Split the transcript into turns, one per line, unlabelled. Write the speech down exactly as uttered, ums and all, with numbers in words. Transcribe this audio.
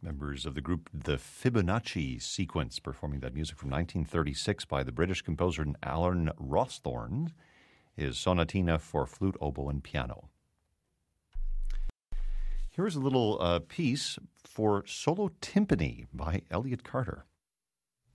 Members of the group The Fibonacci Sequence performing that music from nineteen thirty-six by the British composer Alan Rawsthorne is Sonatina for Flute, Oboe, and Piano. Here is a little uh, piece for solo timpani by Elliott Carter.